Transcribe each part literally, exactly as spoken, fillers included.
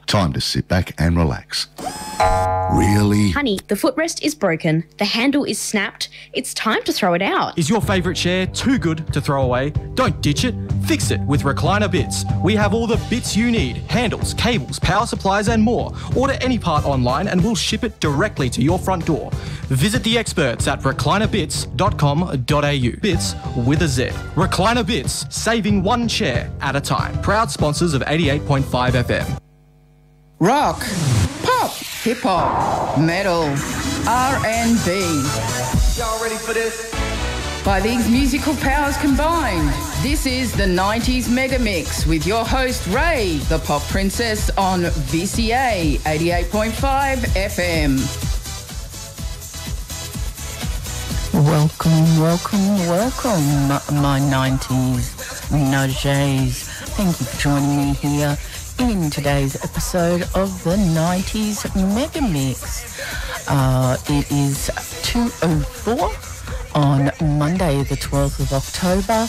Time to sit back and relax. Really? Honey, the footrest is broken. The handle is snapped. It's time to throw it out. Is your favourite chair too good to throw away? Don't ditch it. Fix it with Recliner Bits. We have all the bits you need. Handles, cables, power supplies and more. Order any part online and we'll ship it directly to your front door. Visit the experts at recliner bits dot com dot a u. Bits with a Z. Recliner Bits, saving one chair at a time. Proud sponsors of eighty-eight point five F M. Rock, pop, hip-hop, metal, R and B. Y'all ready for this? By these musical powers combined, this is the nineties Mega Mix with your host Ray, the Pop Princess on V C A eighty-eight point five F M. Welcome, welcome, welcome, my nineties Najays. Thank you for joining me here in today's episode of the nineties Mega Mix. Uh, it is two oh four on Monday the twelfth of October,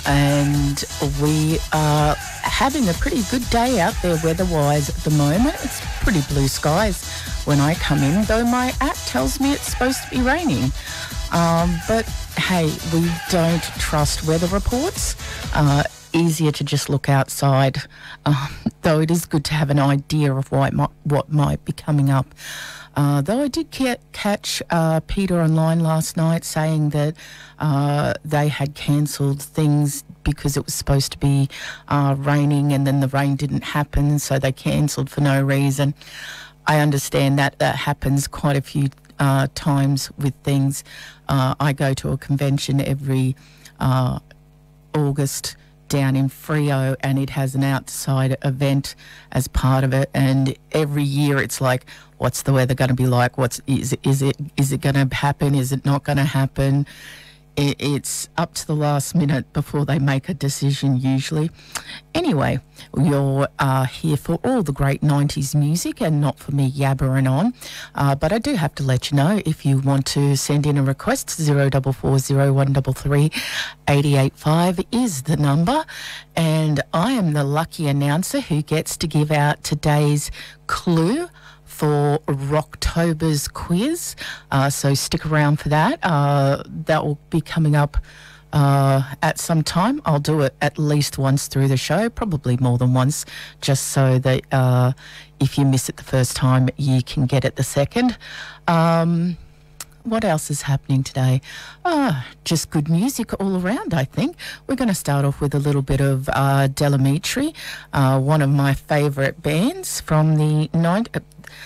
and we are having a pretty good day out there weather-wise at the moment. It's pretty blue skies when I come in, though my app tells me it's supposed to be raining. Um, but hey, we don't trust weather reports. Uh, easier to just look outside, um, though it is good to have an idea of what might, what might be coming up. Uh, though I did ca- catch uh, Peter online last night saying that uh, they had cancelled things because it was supposed to be uh, raining and then the rain didn't happen, so they cancelled for no reason. I understand that that happens quite a few uh, times with things. Uh, I go to a convention every uh, August down in Freo, and it has an outside event as part of it, and every year it's like, what's the weather going to be like? What's is it is it is it going to happen? Is it not going to happen? It, it's up to the last minute before they make a decision usually. Anyway, you're uh, here for all the great nineties music and not for me yabbering on. Uh, but I do have to let you know, if you want to send in a request, zero double four zero one double three eighty eight five is the number. And I am the lucky announcer who gets to give out today's clue for Rocktober's quiz. Uh, so stick around for that. Uh, that will be coming up uh, at some time. I'll do it at least once through the show, probably more than once, just so that uh, if you miss it the first time, you can get it the second. Um, what else is happening today? Uh, just good music all around, I think. We're going to start off with a little bit of uh, Del Amitri, uh, one of my favourite bands from the nineties.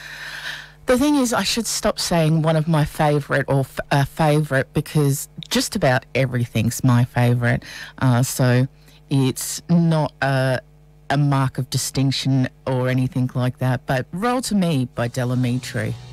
The thing is, I should stop saying one of my favourite or f- a favourite, because just about everything's my favourite. Uh, so it's not a, a mark of distinction or anything like that. But Roll to Me by Del Amitri.